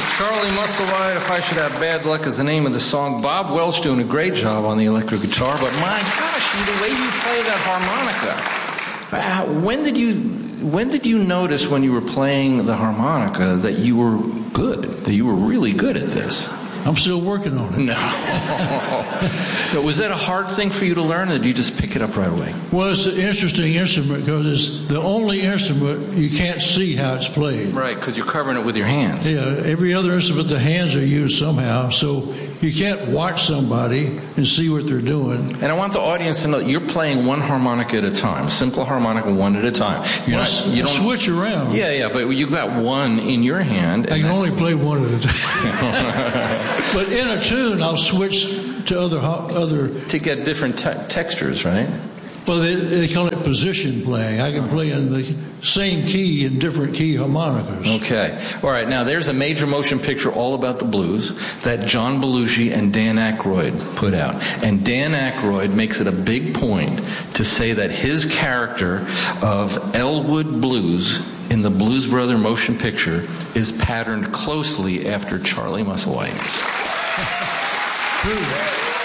Charlie Musselwhite, If I Should Have Bad Luck is the name of the song. Bob Welch doing a great job on the electric guitar, but my gosh, the way you play that harmonica. When did you notice when you were playing the harmonica that you were good, that you were really good at this? I'm still working on it. No. Was that a hard thing for you to learn, or did you just pick it up right away? Well, it's an interesting instrument because it's the only instrument you can't see how it's played. Right, because you're covering it with your hands. Yeah, every other instrument, the hands are used somehow, so you can't watch somebody and see what they're doing. And I want the audience to know that you're playing one harmonica at a time, simple harmonica, one at a time. You don't switch around. Yeah, but you've got one in your hand. I can only play one at a time. But in a tune, I'll switch to other to get different textures, right? Well, they call it position playing. I can play in the same key in different key harmonicas. Okay. All right. Now, there's a major motion picture all about the blues that John Belushi and Dan Aykroyd put out. And Dan Aykroyd makes it a big point to say that his character of Elwood Blues in the Blues Brother motion picture is patterned closely after Charlie Musselwhite. True.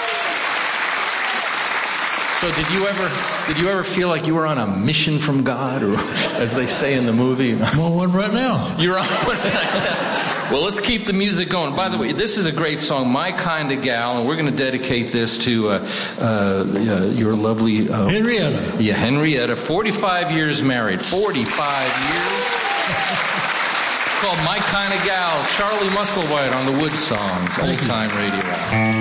So did you ever feel like you were on a mission from God, or as they say in the movie? I'm on one right now. You're on one right now. Well, let's keep the music going. By the way, this is a great song, My Kind of Gal, and we're going to dedicate this to your lovely... Henrietta. Yeah, Henrietta, 45 years married. 45 years. It's called My Kind of Gal, Charlie Musselwhite on the Wood Songs, Old Time Radio.